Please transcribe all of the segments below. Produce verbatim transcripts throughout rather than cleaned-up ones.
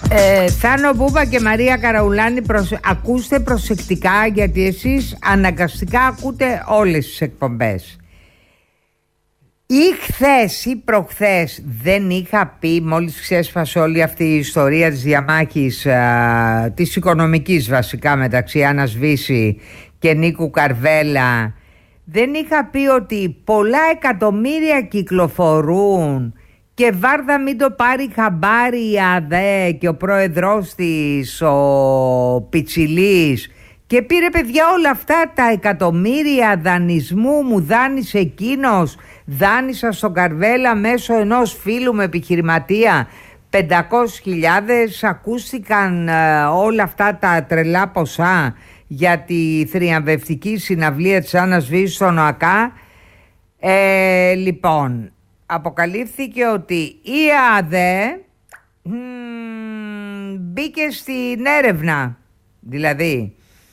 Ε, Θάνο Μπούπα και Μαρία Καραουλάνη, προσ... ακούστε προσεκτικά, γιατί εσείς αναγκαστικά ακούτε όλες τις εκπομπές. Ή χθες ή προχθές δεν είχα πει, μόλις ξέσπασε όλη αυτή η ιστορία της διαμάχης α, της οικονομικής βασικά μεταξύ Άννας Βύση και Νίκου Καρβέλα, δεν είχα πει ότι πολλά εκατομμύρια κυκλοφορούν και βάρδα μην το πάρει χαμπάρι η ΑΔΕ και ο πρόεδρος της, ο Πιτσιλής, και πήρε παιδιά όλα αυτά τα εκατομμύρια δανεισμού, μου δάνεισε εκείνος, δάνεισα στον Καρβέλα μέσω ενός φίλου με επιχειρηματία πεντακόσιες χιλιάδες. Ακούστηκαν ε, όλα αυτά τα τρελά ποσά για τη θριαμβευτική συναυλία της Άννας Βύσης στον ΟΑΚΑ. Ε, λοιπόν, αποκαλύφθηκε ότι η ΑΔΕ μ, μπήκε στην έρευνα, δηλαδή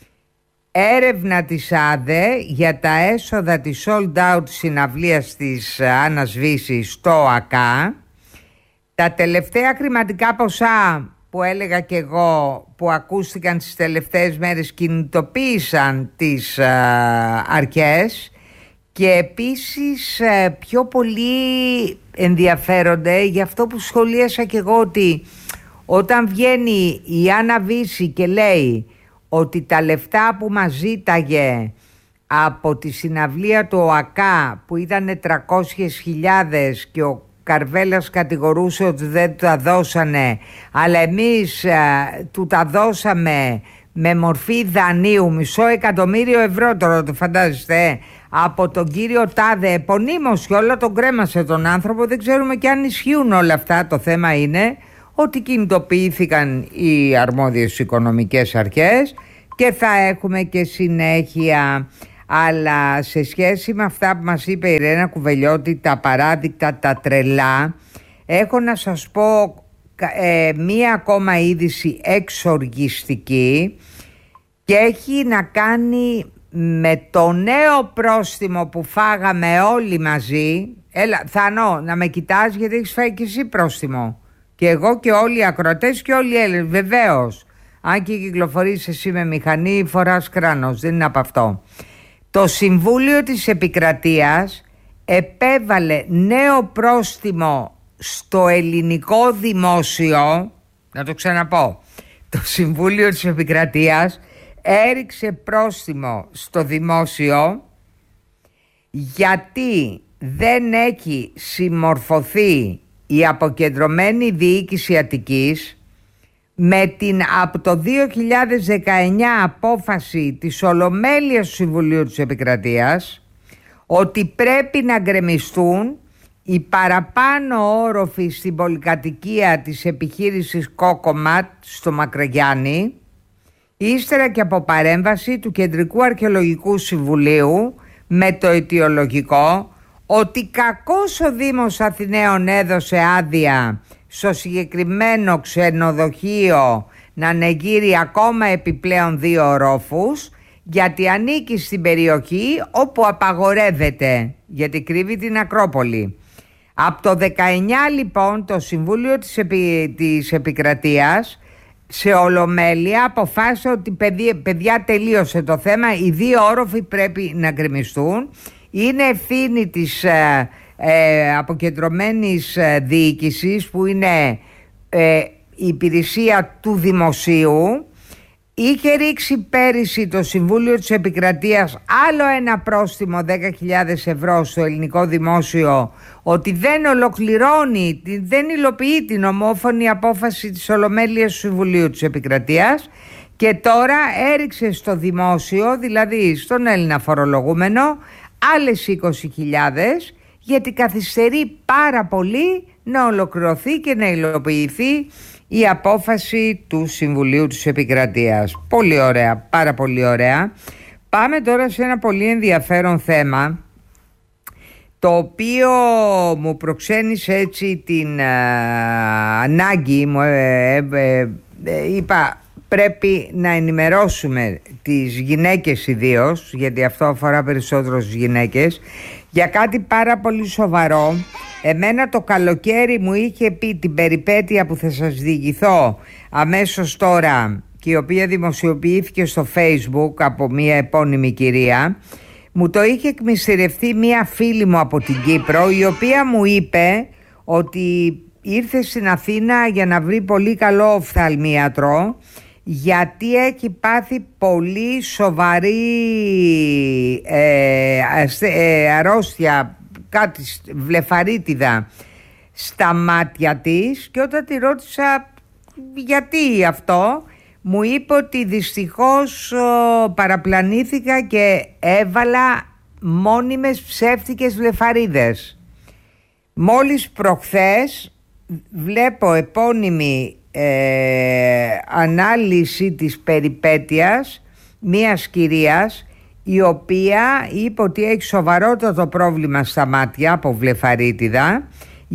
έρευνα της ΑΔΕ για τα έσοδα της sold out συναυλίας της Άννας Βύσης στο ΟΑΚΑ. Τα τελευταία χρηματικά ποσά που έλεγα και εγώ, που ακούστηκαν τις τελευταίες μέρες, κινητοποίησαν τις α, αρχές. Και επίσης πιο πολύ ενδιαφέρονται για αυτό που σχολίασα και εγώ, ότι όταν βγαίνει η Άννα Βύση και λέει ότι τα λεφτά που μας ζήταγε από τη συναυλία του ΟΑΚΑ που ήταν τριακόσιες χιλιάδες και ο Καρβέλας κατηγορούσε ότι δεν τα δώσανε, αλλά εμείς α, του τα δώσαμε με μορφή δανείου μισό εκατομμύριο ευρώ, τώρα το φαντάζεστε, από τον κύριο Τάδε επωνύμως, και όλα τον κρέμασε τον άνθρωπο. Δεν ξέρουμε και αν ισχύουν όλα αυτά. Το θέμα είναι ότι κινητοποιήθηκαν οι αρμόδιες οικονομικές αρχές και θα έχουμε και συνέχεια. Αλλά σε σχέση με αυτά που μας είπε η Ρένα Κουβελιώτη, τα παράδειγμα, τα τρελά, έχω να σας πω ε, μία ακόμα είδηση εξοργιστική, και έχει να κάνει με το νέο πρόστιμο που φάγαμε όλοι μαζί. Έλα Θανό, να με κοιτάς, γιατί έχεις φάει και εσύ πρόστιμο, και εγώ και όλοι οι ακροατές και όλοι οι Έλληνες, βεβαίως. Αν και κυκλοφορείς εσύ με μηχανή, φοράς κράνος, δεν είναι από αυτό. Το Συμβούλιο της Επικρατείας επέβαλε νέο πρόστιμο στο ελληνικό δημόσιο. Να το ξαναπώ. Το Συμβούλιο της Επικρατείας έριξε πρόστιμο στο δημόσιο γιατί δεν έχει συμμορφωθεί η αποκεντρωμένη διοίκηση Αττικής με την από το δύο χιλιάδες δεκαεννιά απόφαση της Ολομέλειας του Συμβουλίου της Επικρατείας ότι πρέπει να γκρεμιστούν οι παραπάνω όροφοι στην πολυκατοικία της επιχείρησης Κόκοματ στο Μακρογιάννη, ύστερα και από παρέμβαση του Κεντρικού Αρχαιολογικού Συμβουλίου με το αιτιολογικό ότι κακώς ο Δήμος Αθηναίων έδωσε άδεια στο συγκεκριμένο ξενοδοχείο να ανεγείρει ακόμα επιπλέον δύο ορόφους, γιατί ανήκει στην περιοχή όπου απαγορεύεται, γιατί κρύβει την Ακρόπολη. Από το δεκαεννιά λοιπόν το Συμβούλιο της, Επι... της Επικρατείας σε ολομέλεια αποφάσισε ότι παιδιά, παιδιά τελείωσε το θέμα, οι δύο όροφοι πρέπει να γκρεμιστούν. Είναι ευθύνη της ε, ε, αποκεντρωμένης ε, διοίκησης, που είναι ε, η υπηρεσία του δημοσίου. Είχε ρίξει πέρυσι το Συμβούλιο της Επικρατείας άλλο ένα πρόστιμο δέκα χιλιάδες ευρώ στο ελληνικό δημόσιο, ότι δεν ολοκληρώνει, δεν υλοποιεί την ομόφωνη απόφαση της Ολομέλειας του Συμβουλίου της Επικρατείας, και τώρα έριξε στο δημόσιο, δηλαδή στον Έλληνα φορολογούμενο, άλλες είκοσι χιλιάδες, γιατί καθυστερεί πάρα πολύ να ολοκληρωθεί και να υλοποιηθεί η απόφαση του Συμβουλίου της Επικρατείας. Πολύ ωραία, πάρα πολύ ωραία. Πάμε τώρα σε ένα πολύ ενδιαφέρον θέμα, το οποίο μου προξένησε έτσι την α, ανάγκη μου, ε, ε, ε, ε, είπα πρέπει να ενημερώσουμε τις γυναίκες ιδίως, γιατί αυτό αφορά περισσότερο στις γυναίκες, για κάτι πάρα πολύ σοβαρό. Εμένα το καλοκαίρι μου είχε πει την περιπέτεια που θα σας διηγηθώ αμέσως τώρα και η οποία δημοσιοποιήθηκε στο Facebook από μια επώνυμη κυρία. Μου το είχε εκμυστηρευτεί μια φίλη μου από την Κύπρο, η οποία μου είπε ότι ήρθε στην Αθήνα για να βρει πολύ καλό οφθαλμίατρο, γιατί έχει πάθει πολύ σοβαρή ε, ε, αρρώστια, κάτι βλεφαρίτιδα στα μάτια της, και όταν τη ρώτησα γιατί αυτό, μου είπε ότι δυστυχώς ο, παραπλανήθηκα και έβαλα μόνιμες ψεύτικες βλεφαρίδες. Μόλις προχθές βλέπω επώνυμη ε, ανάλυση της περιπέτειας μίας κυρίας, η οποία είπε ότι έχει σοβαρότατο πρόβλημα στα μάτια από βλεφαρίτιδα,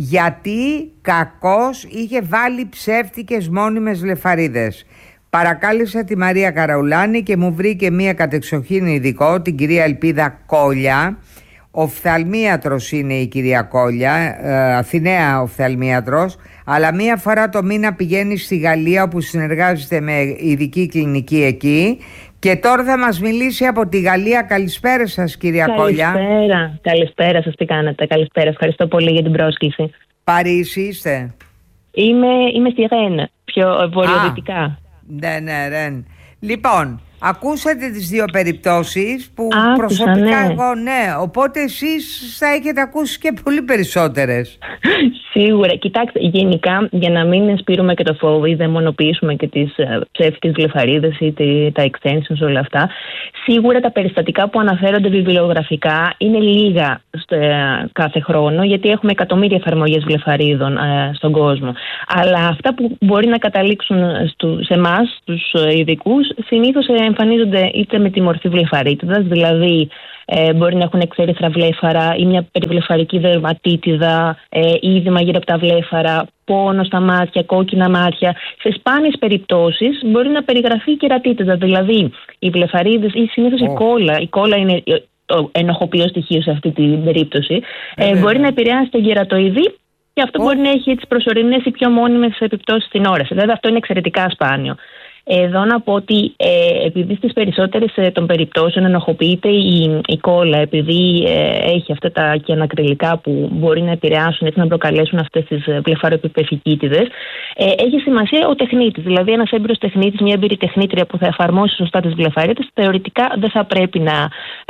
γιατί κακώς είχε βάλει ψεύτικες μόνιμες βλεφαρίδες. Παρακάλεσα τη Μαρία Καραουλάνη και μου βρήκε μία κατεξοχήν ειδικό, την κυρία Ελπίδα Κόλια. Οφθαλμίατρος είναι η κυρία Κόλια, ε, Αθηναία οφθαλμίατρος, αλλά μία φορά το μήνα πηγαίνει στη Γαλλία, όπου συνεργάζεται με ειδική κλινική εκεί, και τώρα θα μας μιλήσει από τη Γαλλία. Καλησπέρα σας, κυρία Κόλια. Καλησπέρα, καλησπέρα σας, τι κάνετε? Καλησπέρα, ευχαριστώ πολύ για την πρόσκληση. Παρίσι είστε? Είμαι, είμαι στη Ρεν, πιο βορειοδυτικά. Ναι, ναι, Ρεν. Λοιπόν, ακούσατε τις δύο περιπτώσεις που Άκουσα, προσωπικά ναι. εγώ, ναι, οπότε εσείς θα έχετε ακούσει και πολύ περισσότερες. Σίγουρα. Κοιτάξτε, γενικά, για να μην σπείρουμε και το φόβο ή δαιμονοποιήσουμε και τις ψεύτικες βλεφαρίδες ή τα extensions, όλα αυτά, σίγουρα τα περιστατικά που αναφέρονται βιβλιογραφικά είναι λίγα στο, κάθε χρόνο, γιατί έχουμε εκατομμύρια εφαρμογές βλεφαρίδων ε, στον κόσμο. Αλλά αυτά που μπορεί να καταλήξουν στου, σε εμάς, τους ειδικούς, συνήθως εμφανίζονται είτε με τη μορφή βλεφαρίτιδας, δηλαδή Ε, μπορεί να έχουν εξέρυθρα βλέφαρα ή μια περιβλεφαρική δερματίτιδα, ε, είδημα γύρω από τα βλέφαρα, πόνο στα μάτια, κόκκινα μάτια. Σε σπάνιες περιπτώσεις μπορεί να περιγραφεί κερατίτιδα, δηλαδή οι βλεφαρίδες ή συνήθως oh. η κόλλα. Η κόλλα είναι το ενοχοποιό στοιχείο σε αυτή την περίπτωση. Ε, μπορεί να επηρεάσει τον κερατοειδή, και αυτό oh. μπορεί να έχει τις προσωρινές ή πιο μόνιμες επιπτώσεις στην όραση. Βέβαια, αυτό είναι εξαιρετικά σπάνιο. Εδώ να πω ότι ε, επειδή στις περισσότερες ε, των περιπτώσεων ενοχοποιείται η, η κόλλα, επειδή ε, έχει αυτά τα κιανακριλικά που μπορεί να επηρεάσουν, έτσι να προκαλέσουν αυτές τις βλεφαροεπιπεφικίτιδες, ε, έχει σημασία ο τεχνίτης. Δηλαδή, ένας έμπειρος τεχνίτης, μια έμπειρη τεχνίτρια που θα εφαρμόσει σωστά τις βλεφαρίδες, θεωρητικά δεν θα πρέπει να,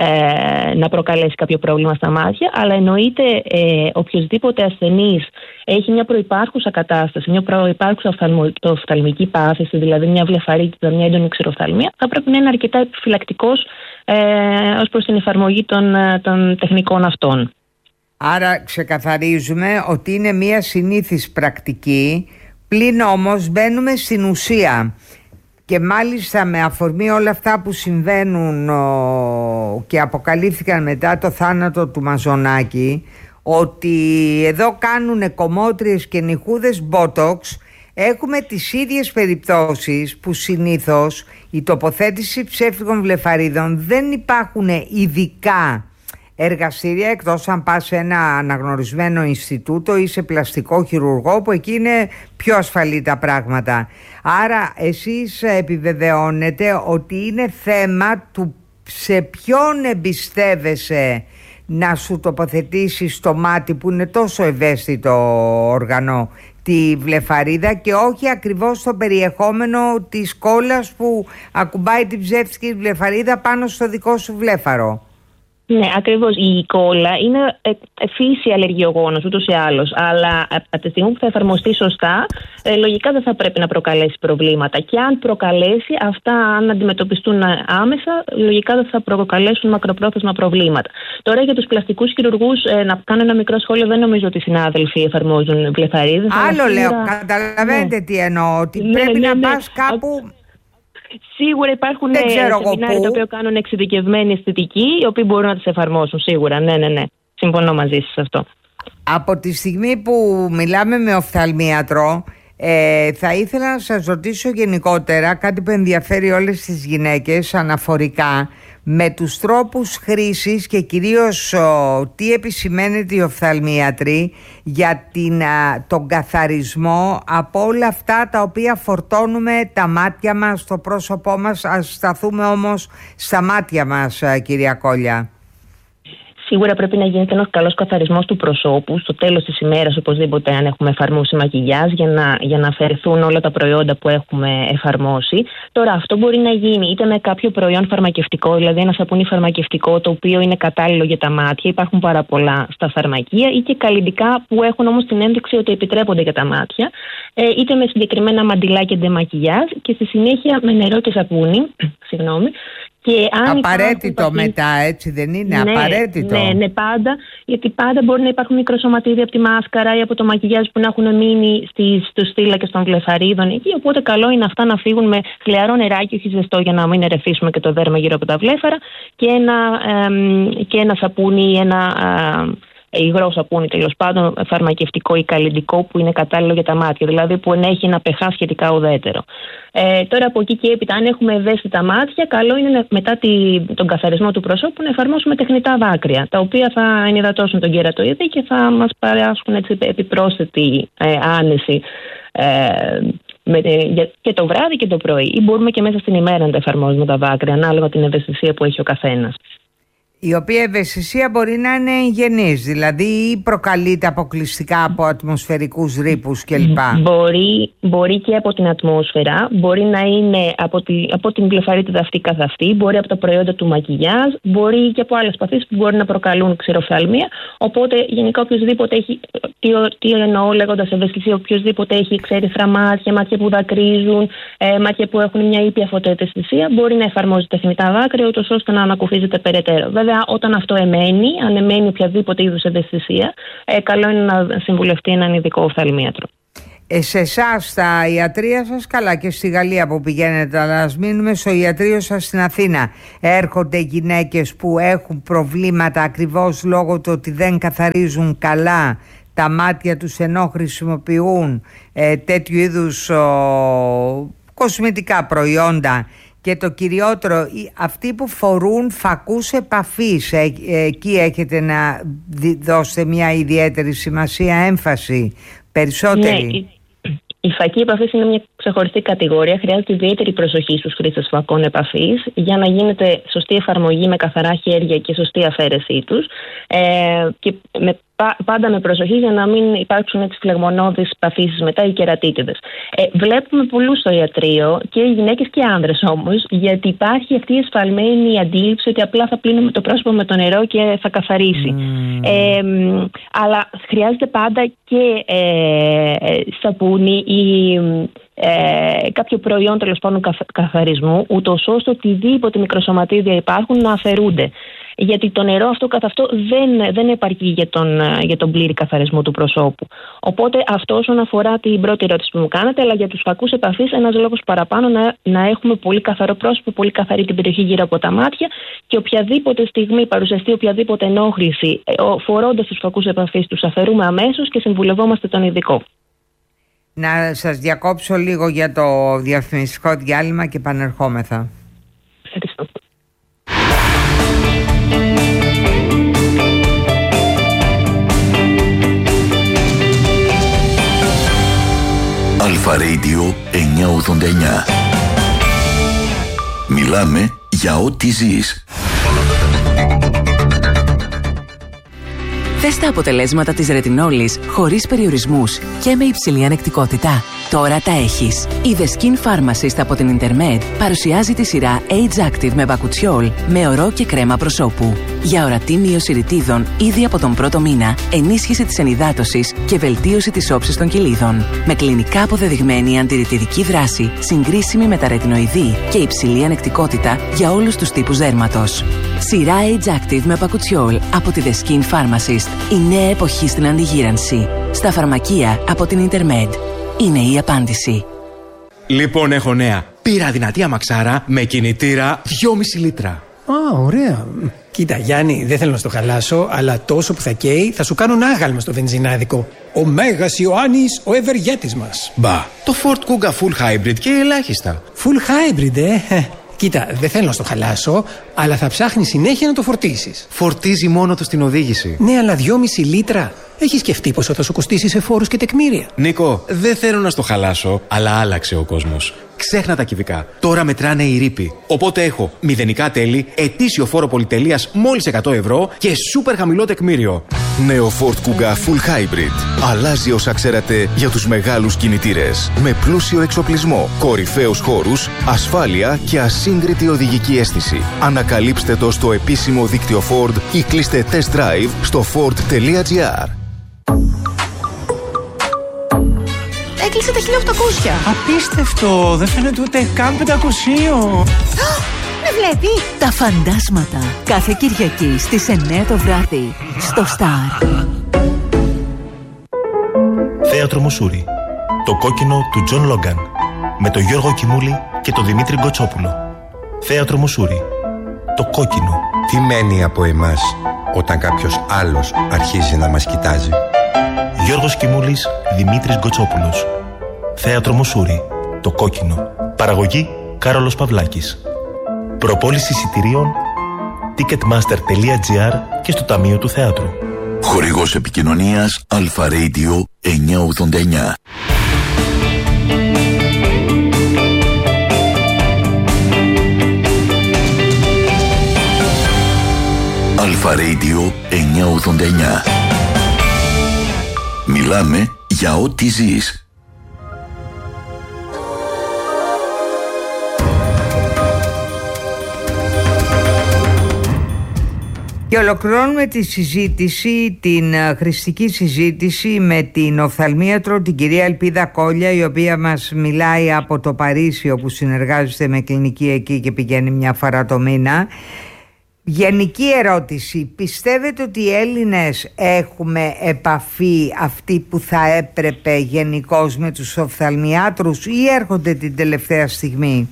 ε, να προκαλέσει κάποιο πρόβλημα στα μάτια, αλλά εννοείται ε, οποιοδήποτε ασθενής έχει μια προϋπάρχουσα κατάσταση, μια προϋπάρχουσα οφθαλμική πάθηση, δηλαδή μια βλεφαρίτιδα, μια έντονη ξηροφθαλμία, θα πρέπει να είναι αρκετά επιφυλακτικός ε, ως προς την εφαρμογή των, των τεχνικών αυτών. Άρα ξεκαθαρίζουμε ότι είναι μια συνήθις πρακτική, πλην όμως μπαίνουμε στην ουσία. Και μάλιστα με αφορμή όλα αυτά που συμβαίνουν ο, και αποκαλύφθηκαν μετά το θάνατο του Μαζονάκη, ότι εδώ κάνουν κομμότριες και νυχούδες μπότοξ, έχουμε τις ίδιες περιπτώσεις που συνήθως η τοποθέτηση ψεύτικων βλεφαρίδων δεν υπάρχουν ειδικά εργαστήρια, εκτός αν πας σε ένα αναγνωρισμένο Ινστιτούτο ή σε πλαστικό χειρουργό, που εκεί είναι πιο ασφαλή τα πράγματα. Άρα εσείς επιβεβαιώνετε ότι είναι θέμα του σε ποιον εμπιστεύεσαι να σου τοποθετήσει στο μάτι, που είναι τόσο ευαίσθητο όργανο, τη βλεφαρίδα, και όχι ακριβώς το περιεχόμενο της κόλλας που ακουμπάει την ψεύτικη βλεφαρίδα πάνω στο δικό σου βλέφαρο. Ναι, ακριβώς. Η κόλλα είναι φύση αλλεργιογόνος ούτως ή άλλως. Αλλά από τη στιγμή που θα εφαρμοστεί σωστά, ε, λογικά δεν θα πρέπει να προκαλέσει προβλήματα. Και αν προκαλέσει, αυτά αν αντιμετωπιστούν άμεσα, λογικά δεν θα προκαλέσουν μακροπρόθεσμα προβλήματα. Τώρα για τους πλαστικούς χειρουργούς, ε, να κάνω ένα μικρό σχόλιο. Δεν νομίζω ότι οι συνάδελφοι εφαρμόζουν βλεφαρίδες. Άλλο λέω, σίγουρα... καταλαβαίνετε ναι. τι εννοώ. Ότι ναι, πρέπει ναι, ναι, να ναι. πας κάπου... Σίγουρα υπάρχουν σεμινάρια τα οποία κάνουν εξειδικευμένη αισθητική, οι οποίοι μπορούν να τις εφαρμόσουν. Σίγουρα, ναι, ναι, ναι. Συμφωνώ μαζί σας σε αυτό. Από τη στιγμή που μιλάμε με οφθαλμίατρο, ε, θα ήθελα να σας ρωτήσω γενικότερα κάτι που ενδιαφέρει όλες τις γυναίκες αναφορικά. με τους τρόπους χρήσης και κυρίως ο, τι επισημαίνεται οι οφθαλμίατροι για την, α, τον καθαρισμό από όλα αυτά τα οποία φορτώνουμε τα μάτια μας, στο πρόσωπό μας. Ας σταθούμε όμως στα μάτια μας, α, κυρία Κόλια. Σίγουρα πρέπει να γίνεται ένας καλός καθαρισμός του προσώπου στο τέλος της ημέρας, οπωσδήποτε, αν έχουμε εφαρμόσει μακιγιάζ, για να, για να αφαιρεθούν όλα τα προϊόντα που έχουμε εφαρμόσει. Τώρα, αυτό μπορεί να γίνει είτε με κάποιο προϊόν φαρμακευτικό, δηλαδή ένα σαπούνι φαρμακευτικό το οποίο είναι κατάλληλο για τα μάτια, υπάρχουν πάρα πολλά στα φαρμακεία, ή και καλλυντικά που έχουν όμως την ένδειξη ότι επιτρέπονται για τα μάτια, είτε με συγκεκριμένα μαντιλάκια ντεμακιγιάζ και στη συνέχεια με νερό και σαπούνι. Συγγνώμη. Και αν απαραίτητο υπάρχουν... μετά, έτσι δεν είναι? Ναι, απαραίτητο. Ναι, ναι, πάντα. Γιατί πάντα μπορεί να υπάρχουν μικροσωματίδια από τη μάσκαρα ή από το μακιγιάζ που να έχουν μείνει στους θύλακες των βλεφαρίδων εκεί. Οπότε καλό είναι αυτά να φύγουν με χλιαρό νεράκι, όχι ζεστό, για να μην ερεθίσουμε και το δέρμα γύρω από τα βλέφαρα. Και ένα, εμ, και ένα σαπούνι ή ένα. Εμ, υγρό σαπούνι, τέλος πάντων, φαρμακευτικό ή καλλυντικό που είναι κατάλληλο για τα μάτια, δηλαδή που ενέχει ένα pH σχετικά ουδέτερο. Ε, τώρα από εκεί και έπειτα, αν έχουμε ευαίσθητα μάτια, καλό είναι μετά τη, τον καθαρισμό του προσώπου να εφαρμόσουμε τεχνητά δάκρυα, τα οποία θα ενυδατώσουν τον κερατοειδή και θα μας παράσχουν έτσι επιπρόσθετη ε, άνεση ε, με, και το βράδυ και το πρωί. Ή μπορούμε και μέσα στην ημέρα να τα εφαρμόζουμε τα δάκρυα, ανάλογα την ευαισθησία που έχει ο καθένας. Η οποία ευαισθησία μπορεί να είναι γενής, δηλαδή προκαλείται αποκλειστικά από ατμοσφαιρικούς ρήπους κλπ. Μπορεί, μπορεί και από την ατμόσφαιρα, μπορεί να είναι από, τη, από την βλεφαρίτιδα αυτή καθ' αυτή, μπορεί από τα προϊόντα του μακιγιάζ, μπορεί και από άλλες παθήσεις που μπορεί να προκαλούν ξηροφθαλμία. Οπότε γενικά οποιοδήποτε έχει, τι, τι εννοώ λέγοντας ευαισθησία, οποιοδήποτε έχει εξέρυθρα μάτια, μάτια που δακρύζουν, ε, μάτια που έχουν μια ήπια φωτοαισθησία, μπορεί να εφαρμόζει τεχνητά δάκρυα, ούτως ώστε να ανακουφίζεται περαιτέρω. Βέβαια, όταν αυτό εμένει, αν εμένει οποιαδήποτε είδους ευαισθησία, ε, καλό είναι να συμβουλευτεί έναν ειδικό οφθαλμίατρο. Ε, σε εσάς στα ιατρεία σας, καλά, και στη Γαλλία που πηγαίνετε, αλλά ας μείνουμε στο ιατρείο σας στην Αθήνα. Έρχονται γυναίκες που έχουν προβλήματα ακριβώς λόγω του ότι δεν καθαρίζουν καλά τα μάτια τους ενώ χρησιμοποιούν ε, τέτοιου είδους ο, κοσμητικά προϊόντα. Και το κυριότερο, αυτοί που φορούν φακούς επαφής, ε, ε, εκεί έχετε να δώσετε μια ιδιαίτερη σημασία, έμφαση περισσότερη. Ναι, η φακή επαφής είναι μια ξεχωριστή κατηγορία. Χρειάζεται ιδιαίτερη προσοχή στους χρήστες φακών επαφής για να γίνεται σωστή εφαρμογή με καθαρά χέρια και σωστή αφαίρεσή τους. Ε, και με πάντα με προσοχή για να μην υπάρξουν έτσι φλεγμονώδεις παθήσεις μετά ή κερατίτιδες. Ε, βλέπουμε πολλούς στο ιατρείο, και γυναίκες και άνδρες όμως, γιατί υπάρχει αυτή η εσφαλμένη αντίληψη ότι απλά θα πλύνουμε το πρόσωπο με το νερό και θα καθαρίσει. Mm. Ε, αλλά χρειάζεται πάντα και ε, σαπούνι ή ε, κάποιο προϊόν τέλος πάντων καθαρισμού, ούτως ώστε οτιδήποτε μικροσωματίδια υπάρχουν να αφαιρούνται. Γιατί το νερό αυτό καθ' αυτό δεν, δεν επαρκεί για τον, για τον πλήρη καθαρισμό του προσώπου. Οπότε αυτό όσον αφορά την πρώτη ερώτηση που μου κάνατε, αλλά για τους φακούς επαφής ένας λόγος παραπάνω να, να έχουμε πολύ καθαρό πρόσωπο, πολύ καθαρή την περιοχή γύρω από τα μάτια, και οποιαδήποτε στιγμή παρουσιαστεί οποιαδήποτε ενόχληση φορώντας τους φακούς επαφής τους αφαιρούμε αμέσως και συμβουλευόμαστε τον ειδικό. Να σας διακόψω λίγο για το διαφημιστικό διάλειμμα και επανερχόμεθα. Ευχαριστώ. Αλφα Radio εννιακόσια ογδόντα εννιά. Μιλάμε για ό,τι ζεις. Θες τα αποτελέσματα της ρετινόλης χωρίς περιορισμούς και με υψηλή ανεκτικότητα? Τώρα τα έχεις. Η The Skin Pharmacist από την Intermed παρουσιάζει τη σειρά Age Active με μπακουτσιόλ, με ορό και κρέμα προσώπου. Για ορατή μείωση ρητίδων ήδη από τον πρώτο μήνα, ενίσχυση της ενυδάτωσης και βελτίωση της όψης των κυλίδων. Με κλινικά αποδεδειγμένη αντιρρητιδική δράση, συγκρίσιμη με τα ρετινοειδή και υψηλή ανεκτικότητα για όλους τους τύπους δέρματος. Σειρά Age Active με μπακουτσιόλ από τη The Skin Pharmacist. Η νέα εποχή στην αντιγύρανση. Στα φαρμακεία από την Intermed. Είναι η απάντηση. Λοιπόν, έχω νέα. Πήρα δυνατή αμαξάρα με κινητήρα δυόμισι λίτρα. Α, ωραία. Κοίτα, Γιάννη, δεν θέλω να στο χαλάσω, αλλά τόσο που θα καίει θα σου κάνουν άγαλμα στο βενζινάδικο. Ο Μέγας Ιωάννης, ο ευεργέτης μας. Μπα, το Ford Kuga Full Hybrid και ελάχιστα. Full Hybrid, ε. Κοίτα, δεν θέλω να στο χαλάσω, αλλά θα ψάχνει συνέχεια να το φορτίσεις. Φορτίζει μόνο του στην οδήγηση. Ναι, αλλά δυόμιση λίτρα. Έχεις σκεφτεί πόσο θα σου κοστίσει σε φόρους και τεκμήρια? Νίκο, δεν θέλω να στο χαλάσω, αλλά άλλαξε ο κόσμος. Ξέχνα τα κυβικά. Τώρα μετράνε οι ρήποι. Οπότε έχω μηδενικά τέλη, ετήσιο φόρο πολυτελείας μόλις εκατό ευρώ και σούπερ χαμηλό τεκμήριο. Νέο Ford Kuga Full Hybrid. Αλλάζει όσα ξέρατε για τους μεγάλους κινητήρες. Με πλούσιο εξοπλισμό, κορυφαίους χώρους, ασφάλεια και ασύγκριτη οδηγική αίσθηση. Ανακαλύψτε το στο επίσημο δίκτυο Ford ή κλείστε test drive στο ford τελεία gr. Έκλεισε τα χίλια οκτακόσια. Απίστευτο! Δεν φαίνεται ούτε καν πεντακόσια. Με βλέπει. Τα φαντάσματα. Κάθε Κυριακή στις εννιά το βράδυ. Στο Star. Θέατρο Μουσούρι. Το κόκκινο του Τζον Λόγκαν. Με τον Γιώργο Κιμούλη και τον Δημήτρη Γκοτσόπουλο. Θέατρο Μουσούρι. Το κόκκινο. Τι μένει από εμάς όταν κάποιος άλλος αρχίζει να μας κοιτάζει? Γιώργος Κιμούλης, Δημήτρης Γκοτσόπουλος. Θέατρο Μουσούρι. Το κόκκινο. Παραγωγή Κάρολος Παυλάκης. Προπόληση εισιτηρίων ticketmaster τελεία gr και στο Ταμείο του Θέατρου. Χορηγός επικοινωνίας Αλφα Radio εννιακόσια ογδόντα εννιά. Αλφα Radio εννιακόσια ογδόντα εννιά. Μιλάμε για ό,τι ζεις. Και ολοκληρώνουμε τη συζήτηση, την χρηστική συζήτηση με την οφθαλμίατρο, την κυρία Ελπίδα Κόλια, η οποία μας μιλάει από το Παρίσι, όπου συνεργάζεται με κλινική εκεί και πηγαίνει μια φορά το μήνα. Γενική ερώτηση, πιστεύετε ότι οι Έλληνες έχουμε επαφή αυτή που θα έπρεπε γενικώς με τους οφθαλμιάτρους ή έρχονται την τελευταία στιγμή?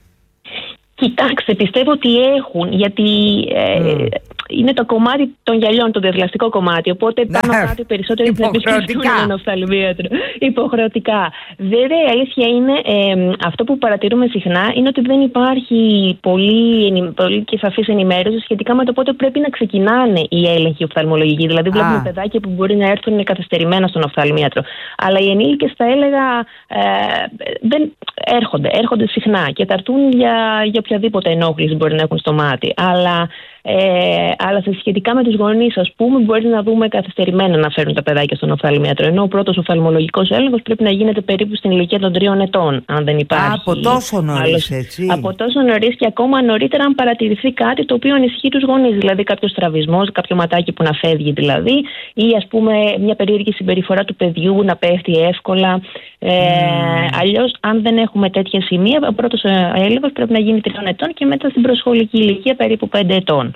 Κοιτάξτε, πιστεύω ότι έχουν, γιατί ε, mm. είναι το κομμάτι των γυαλιών, το διαδηλαστικό κομμάτι. Οπότε πάνω κάτω περισσότερο είναι να επισκεφτούν έναν οφθαλμίατρο. Υποχρεωτικά. Βέβαια, η αλήθεια είναι, ε, αυτό που παρατηρούμε συχνά είναι ότι δεν υπάρχει πολύ, πολύ και σαφής ενημέρωση σχετικά με το πότε πρέπει να ξεκινάνε οι έλεγχοι οφθαλμολογικοί. Δηλαδή, βλέπουμε ah. παιδάκια που μπορεί να έρθουν καθυστερημένα στον οφθαλμίατρο. Αλλά οι ενήλικες, θα έλεγα, ε, δεν έρχονται. Έρχονται συχνά και θα έρθουν για, για οποιαδήποτε ενόχληση μπορεί να έχουν στο μάτι. Αλλά, ε, αλλά σε σχετικά με τους γονείς, ας πούμε, μπορεί να δούμε καθυστερημένα να φέρουν τα παιδάκια στον οφθαλμίατρο. Ενώ ο πρώτος οφθαλμολογικός έλεγχος πρέπει να γίνεται περίπου στην ηλικία των τριών ετών, αν δεν υπάρχει. Α, από τόσο νωρίς, έτσι. Από τόσο νωρίς και ακόμα νωρίτερα, αν παρατηρηθεί κάτι το οποίο ανησυχεί τους γονείς. Δηλαδή, κάποιο τραυισμός, κάποιο ματάκι που να φεύγει, δηλαδή, ή ας πούμε μια περίεργη συμπεριφορά του παιδιού να πέφτει εύκολα. Ε, mm. Αλλιώς, αν δεν έχουμε τέτοια σημεία, ο πρώτος έλεγχος πρέπει να γίνει τριών ετών και μετά στην προσχολική ηλικία περίπου πέντε ετών.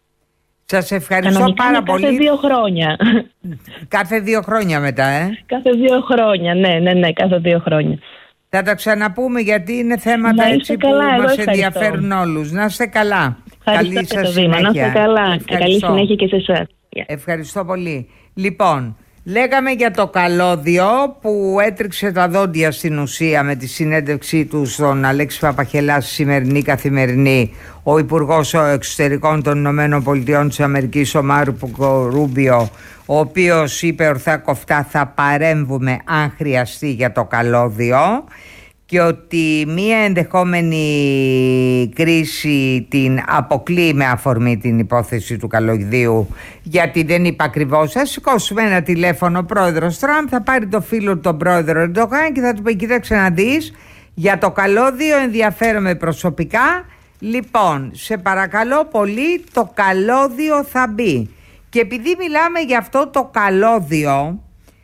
Σας ευχαριστώ Κανονικά πάρα κάθε πολύ. Κάθε δύο χρόνια. Κάθε δύο χρόνια μετά, ε. Κάθε δύο χρόνια, ναι, ναι, ναι, κάθε δύο χρόνια. Θα τα ξαναπούμε, γιατί είναι θέματα έτσι που καλά, μας ενδιαφέρουν όλους. Να είστε καλά. Ευχαριστώ. Καλή σας συνέχεια. Να είστε καλά. Καλή συνέχεια και σε εσάς. Ευχαριστώ πολύ. Λοιπόν, λέγαμε για το καλώδιο που έτριξε τα δόντια στην ουσία με τη συνέντευξή του στον Αλέξη Παπαχελά στη σημερινή Καθημερινή, ο Υπουργός Εξωτερικών των Ηνωμένων Πολιτειών της Αμερικής, ο Μάρκο Ρούμπιο, ο οποίος είπε ορθά κοφτά θα παρέμβουμε αν χρειαστεί για το καλώδιο, και ότι μία ενδεχόμενη κρίση την αποκλεί με αφορμή την υπόθεση του καλωδίου, γιατί δεν είπε ακριβώς. Θα σηκώσουμε ένα τηλέφωνο ο πρόεδρος Τραμπ, θα πάρει το φίλο του τον πρόεδρο Ερντογάν και θα του πει: κοίταξε να δεις, για το καλώδιο ενδιαφέρομαι προσωπικά, λοιπόν σε παρακαλώ πολύ, το καλώδιο θα μπει. Και επειδή μιλάμε για αυτό το καλώδιο,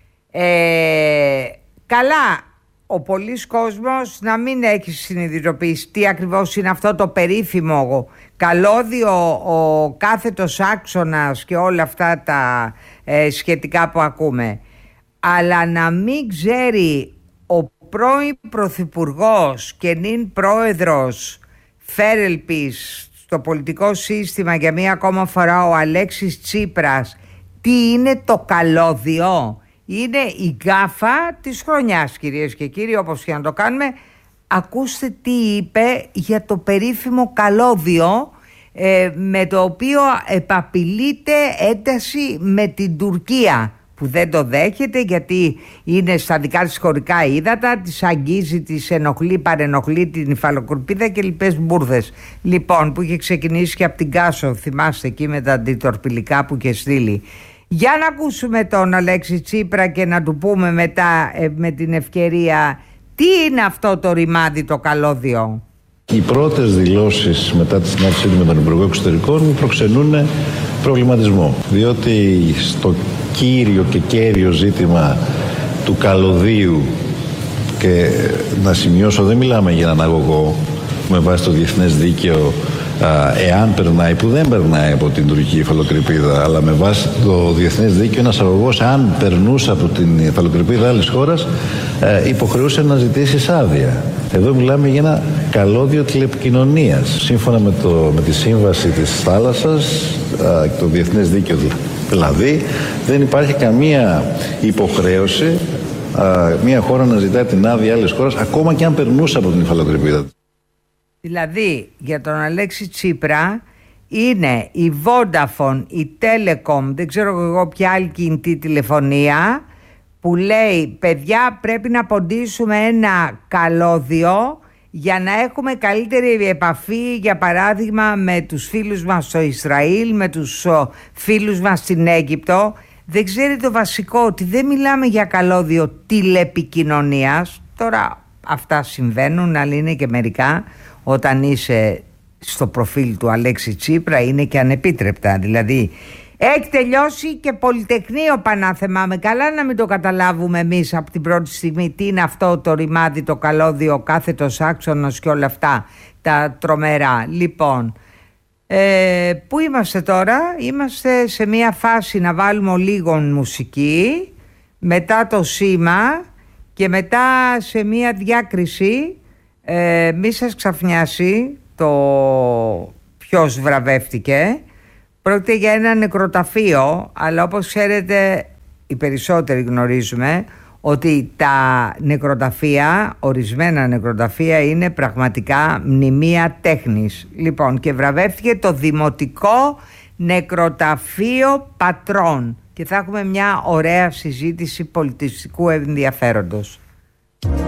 ε, καλά, ο πολλής κόσμος να μην έχει συνειδητοποιήσει τι ακριβώς είναι αυτό το περίφημο καλώδιο, ο κάθετος άξονας και όλα αυτά τα ε, σχετικά που ακούμε. Αλλά να μην ξέρει ο πρώην πρωθυπουργός και νυν πρόεδρος φέρελπης στο πολιτικό σύστημα για μία ακόμα φορά, ο Αλέξης Τσίπρας, τι είναι το καλώδιο. Είναι η γκάφα της χρονιάς, κυρίες και κύριοι, όπως και να το κάνουμε. ακούστε τι είπε για το περίφημο καλώδιο, ε, με το οποίο επαπειλείται ένταση με την Τουρκία, που δεν το δέχεται γιατί είναι στα δικά της χωρικά ύδατα, της αγγίζει, της ενοχλεί, παρενοχλεί την υφαλοκρηπίδα και λοιπές μπουρδες. Λοιπόν, που είχε ξεκινήσει και από την Κάσο, θυμάστε, εκεί με τα αντιτορπιλικά που είχε στείλει. Για να ακούσουμε τον Αλέξη Τσίπρα και να του πούμε μετά, ε, με την ευκαιρία, τι είναι αυτό το ρημάδι το καλώδιο. Οι πρώτες δηλώσεις μετά τη συνάντησή του με τον Υπουργό Εξωτερικών μου προξενούν προβληματισμό, διότι στο κύριο και κέριο ζήτημα του καλωδίου, και να σημειώσω, δεν μιλάμε για έναν αγωγό με βάση το διεθνές δίκαιο, εάν περνάει, που δεν περνάει από την τουρκική υφαλοκρηπίδα, αλλά με βάση το διεθνές δίκαιο ένας αγωγός, αν περνούσε από την υφαλοκρηπίδα άλλης χώρας, υποχρεούσε να ζητήσει άδεια. Εδώ μιλάμε για ένα καλώδιο τηλεπικοινωνίας. Σύμφωνα με, το, με τη σύμβαση της θάλασσας και το διεθνές δίκαιο δηλαδή, δεν υπάρχει καμία υποχρέωση μια χώρα να ζητάει την άδεια άλλης χώρας, ακόμα και αν περνούσε από την υφαλοκρηπίδα. Δηλαδή, για τον Αλέξη Τσίπρα είναι η Vodafone, η Telecom, δεν ξέρω εγώ ποια άλλη κινητή τηλεφωνία, που λέει, παιδιά, πρέπει να ποντίσουμε ένα καλώδιο για να έχουμε καλύτερη επαφή, για παράδειγμα, με τους φίλους μας στο Ισραήλ, με τους φίλους μας στην Αίγυπτο. Δεν ξέρει το βασικό, ότι δεν μιλάμε για καλώδιο τηλεπικοινωνίας. Τώρα αυτά συμβαίνουν, αλλά είναι και μερικά, όταν είσαι στο προφίλ του Αλέξη Τσίπρα, είναι και ανεπίτρεπτα. Δηλαδή, έχει τελειώσει και πολυτεχνείο πανάθεμα, με καλά να μην το καταλάβουμε εμείς από την πρώτη στιγμή τι είναι αυτό το ρημάδι, το καλώδιο, ο κάθετος άξονος και όλα αυτά τα τρομερά. Λοιπόν, ε, πού είμαστε τώρα? Είμαστε σε μια φάση να βάλουμε λίγο μουσική, μετά το σήμα και μετά σε μια διάκριση. Ε, μη σας ξαφνιάσει το ποιος βραβεύτηκε. Πρόκειται για ένα νεκροταφείο, αλλά όπως ξέρετε, οι περισσότεροι γνωρίζουμε ότι τα νεκροταφεία, ορισμένα νεκροταφεία, είναι πραγματικά μνημεία τέχνης. Λοιπόν, και βραβεύτηκε το Δημοτικό Νεκροταφείο Πατρών, και θα έχουμε μια ωραία συζήτηση πολιτιστικού ενδιαφέροντος.